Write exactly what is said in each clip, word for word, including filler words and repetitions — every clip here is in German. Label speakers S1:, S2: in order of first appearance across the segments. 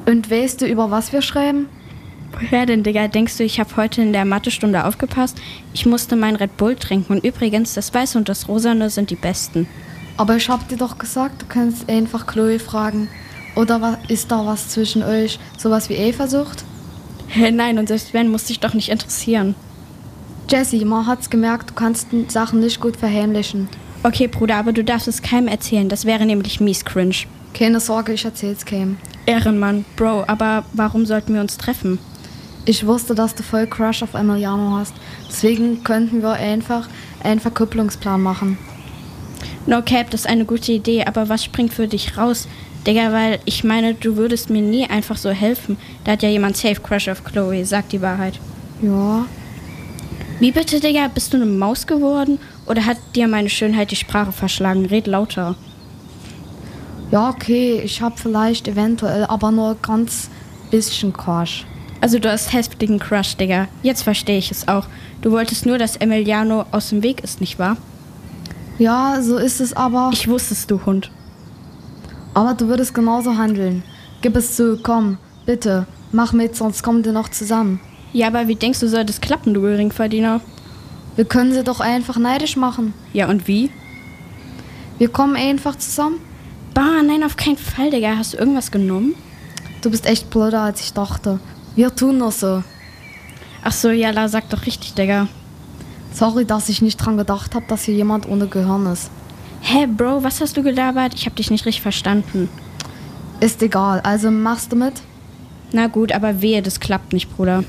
S1: Und weißt du, über was wir schreiben?
S2: Woher denn, Digga? Denkst du, ich habe heute in der Mathestunde aufgepasst? Ich musste mein Red Bull trinken und übrigens, das Weiße und das Rosane sind die besten.
S1: Aber ich hab dir doch gesagt, du kannst einfach Chloe fragen. Oder ist da was zwischen euch? Sowas wie Eifersucht?
S2: Hä, nein, und selbst wenn, muss dich doch nicht interessieren.
S1: Jessie, man hat's gemerkt, du kannst Sachen nicht gut verheimlichen.
S2: Okay, Bruder, aber du darfst es keinem erzählen, das wäre nämlich mies cringe.
S1: Keine Sorge, ich erzähl's keinem.
S2: Ehrenmann, Bro, aber warum sollten wir uns treffen?
S1: Ich wusste, dass du voll Crush auf Emiliano hast. Deswegen könnten wir einfach einen Verkupplungsplan machen.
S2: No cap, das ist eine gute Idee, aber was springt für dich raus? Digga, weil ich meine, du würdest mir nie einfach so helfen. Da hat ja jemand safe Crush auf Chloe, sag die Wahrheit.
S1: Ja.
S2: Wie bitte, Digga, bist du eine Maus geworden? Oder hat dir meine Schönheit die Sprache verschlagen? Red lauter.
S1: Ja, okay, ich hab vielleicht eventuell, aber nur ganz bisschen Crush.
S2: Also du hast heftigen Crush, Digga. Jetzt verstehe ich es auch. Du wolltest nur, dass Emiliano aus dem Weg ist, nicht wahr?
S1: Ja, so ist es aber.
S2: Ich wusste es, du Hund.
S1: Aber du würdest genauso handeln. Gib es zu, komm, bitte, mach mit, sonst kommen wir noch zusammen.
S2: Ja, aber wie denkst du, soll das klappen, du Geringverdiener?
S1: Wir können sie doch einfach neidisch machen.
S2: Ja, und wie?
S1: Wir kommen einfach zusammen.
S2: Bah, nein, auf keinen Fall, Digga. Hast du irgendwas genommen?
S1: Du bist echt blöder, als ich dachte. Wir tun nur so.
S2: Ach so, Jalla, sag doch richtig, Digga.
S1: Sorry, dass ich nicht dran gedacht habe, dass hier jemand ohne Gehirn ist.
S2: Hä, Bro, was hast du gelabert? Ich hab dich nicht richtig verstanden.
S1: Ist egal, also machst du mit?
S2: Na gut, aber wehe, das klappt nicht, Bruder.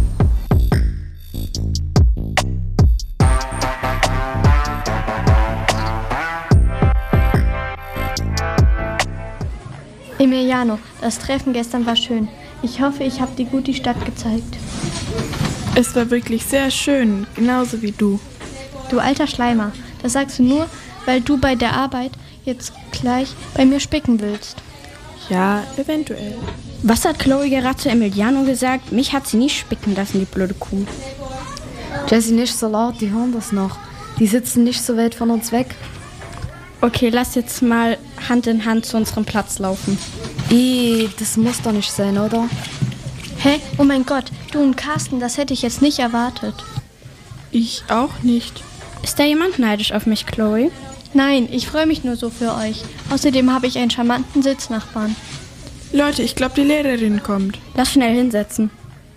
S3: Emiliano, das Treffen gestern war schön. Ich hoffe, ich habe dir gut die Stadt gezeigt.
S4: Es war wirklich sehr schön, genauso wie du.
S3: Du alter Schleimer, das sagst du nur, weil du bei der Arbeit jetzt gleich bei mir spicken willst.
S4: Ja, eventuell.
S2: Was hat Chloe gerade zu Emiliano gesagt? Mich hat sie nie spicken lassen, die blöde Kuh.
S1: Jessie, nicht so laut, die hören das noch. Die sitzen nicht so weit von uns weg.
S2: Okay, lass jetzt mal Hand in Hand zu unserem Platz laufen.
S1: Ih, das muss doch nicht sein, oder?
S3: Hä? Oh mein Gott, du und Carsten, das hätte ich jetzt nicht erwartet.
S4: Ich auch nicht.
S2: Ist da jemand neidisch auf mich, Chloe?
S3: Nein, ich freue mich nur so für euch. Außerdem habe ich einen charmanten Sitznachbarn.
S4: Leute, ich glaube, die Lehrerin kommt.
S2: Lass schnell hinsetzen.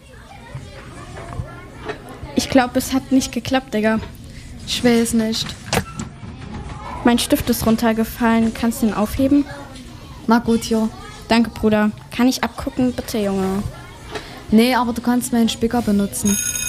S2: Ich glaube, es hat nicht geklappt, Digga.
S1: Ich weiß nicht.
S2: Mein Stift ist runtergefallen. Kannst du ihn aufheben?
S1: Na gut, ja.
S2: Danke, Bruder. Kann ich abgucken? Bitte, Junge.
S1: Nee, aber du kannst meinen Spicker benutzen.